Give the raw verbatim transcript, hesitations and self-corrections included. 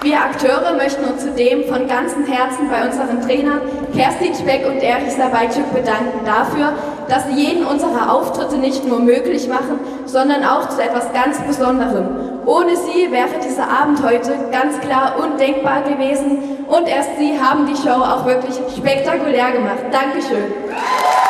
Wir Akteure möchten uns zudem von ganzem Herzen bei unseren Trainern Kerstin Speck und Erich Sabajczuk bedanken dafür, dass sie jeden unserer Auftritte nicht nur möglich machen, sondern auch zu etwas ganz Besonderem. Ohne sie wäre dieser Abend heute ganz klar undenkbar gewesen und erst sie haben die Show auch wirklich spektakulär gemacht. Dankeschön.